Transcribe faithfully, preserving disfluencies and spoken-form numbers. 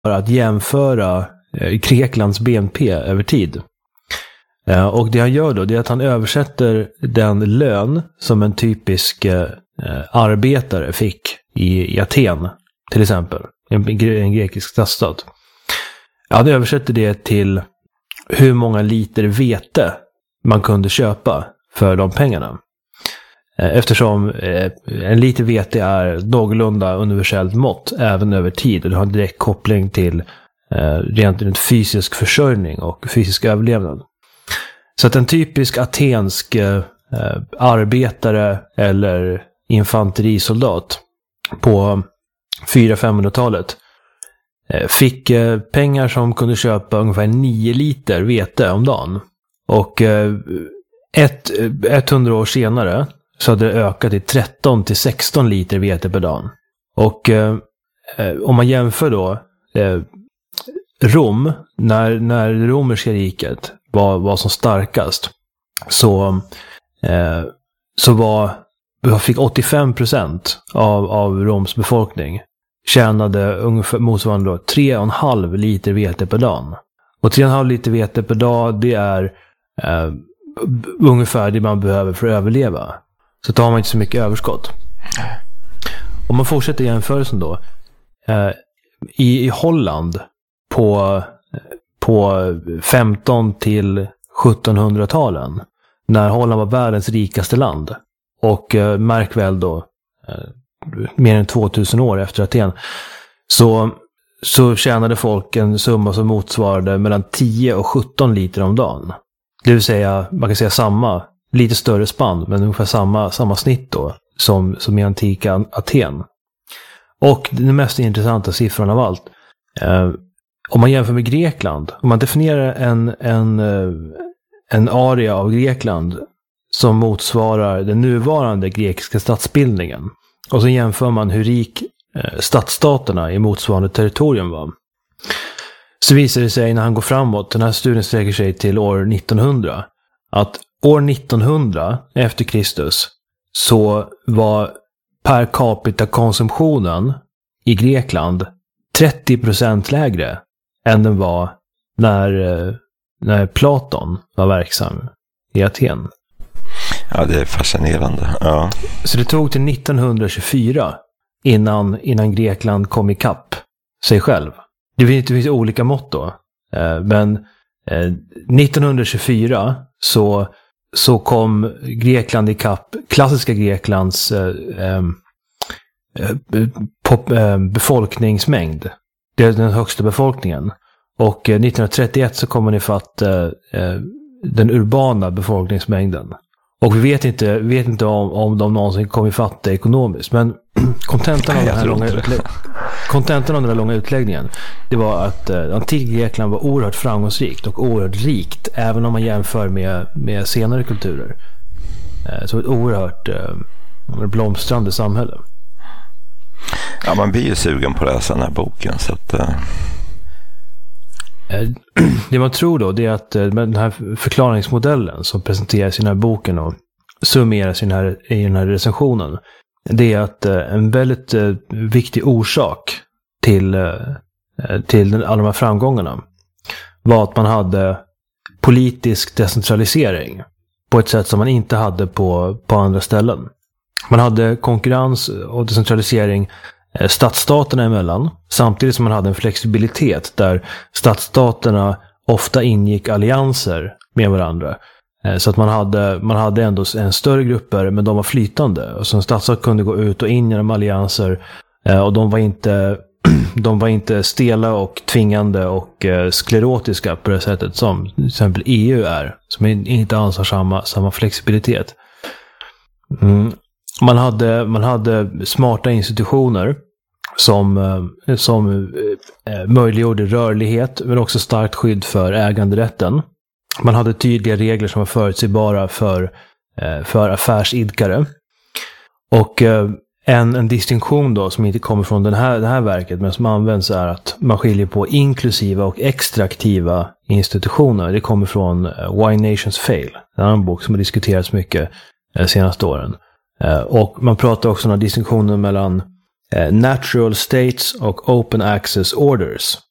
att jämföra Greklands B N P över tid. Och det han gör då, det är att han översätter den lön som en typisk arbetare fick i, i Aten, till exempel, en, en grekisk stadsstat. Han översätter det till hur många liter vete man kunde köpa för de pengarna. Eftersom en liter vete är någorlunda universellt mått även över tid, och det har en direkt koppling till rent, rent fysisk försörjning och fysisk överlevnad. Så att en typisk atensk eh, arbetare eller infanterisoldat på fyra till femhundratalet eh, fick eh, pengar som kunde köpa ungefär nio liter vete om dagen. Och eh, ett, hundra år senare så hade det ökat till tretton till sexton liter vete per dag. Och eh, om man jämför då eh, Rom, när, när det romerska riket var, var som starkast, så, eh, så var, fick åttiofem procent av, av Roms befolkning tjänade ungefär motsvarande tre komma fem liter vete per dag. Och tre komma fem liter vete per dag, det är eh, ungefär det man behöver för att överleva. Så då har man inte så mycket överskott. Om man fortsätter jämförelsen då, eh, i, i Holland på på femton till sjuttonhundratalen, när Holland var världens rikaste land, och eh, märk väl då eh, mer än tvåtusen år efter Aten, så, så tjänade folk en summa som motsvarade mellan tio och sjutton liter om dagen. Det vill säga, man kan säga samma, lite större spann, men ungefär samma, samma snitt då som, som i antika Aten. Och den mest intressanta siffran av allt, eh, om man jämför med Grekland, om man definierar en, en, en area av Grekland som motsvarar den nuvarande grekiska statsbildningen, och så jämför man hur rik stadsstaterna i motsvarande territorium var, så visar det sig när han går framåt, den här studien sträcker sig till år nittonhundra, att år nittonhundra efter Kristus så var per capita konsumtionen i Grekland trettio procent lägre än den var när, när Platon var verksam i Aten. Ja, det är fascinerande. Ja. Så det tog till nittonhundratjugofyra innan, innan Grekland kom i kapp sig själv. Det finns, det finns olika mått då. Men nittonhundratjugofyra så, så kom Grekland i kapp, klassiska Greklands eh, pop, eh, befolkningsmängd. Det är den högsta befolkningen. Och eh, nittonhundratrettioett så kommer ni fatt eh, den urbana befolkningsmängden. Och vi vet inte, vet inte om, om de någonsin kommer ifatt det ekonomiskt. Men kontentan av, den här långa utlä- kontentan av den här långa utläggningen, det var att eh, antika Grekland var oerhört framgångsrikt och oerhört rikt, även om man jämför med, med senare kulturer. Eh, så ett oerhört eh, blomstrande samhälle. Ja, man blir ju sugen på att läsa den här boken. Så att, uh... Det man tror då, det är att den här förklaringsmodellen som presenteras i den här boken och summeras i den här, i den här recensionen, det är att en väldigt viktig orsak till, till alla de här framgångarna var att man hade politisk decentralisering på ett sätt som man inte hade på, på andra ställen. Man hade konkurrens och decentralisering stadsstaterna emellan, samtidigt som man hade en flexibilitet där stadsstaterna ofta ingick allianser med varandra. Så att man hade, man hade ändå en större grupper, men de var flytande. Och så en stadsstat kunde gå ut och in genom allianser, och de var inte, de var inte stela och tvingande och sklerotiska på det sättet som till exempel E U är, som inte alls har samma, samma flexibilitet. Mm. Man hade, man hade smarta institutioner som, som möjliggjorde rörlighet, men också starkt skydd för äganderätten. Man hade tydliga regler som var förutsägbara för, för affärsidkare. Och en, en distinktion då som inte kommer från den här, det här verket, men som används, är att man skiljer på inklusiva och extraktiva institutioner. Det kommer från Why Nations Fail, en annan bok som har diskuterats mycket de senaste åren. Och man pratar också om distinktionen mellan natural states och open access orders.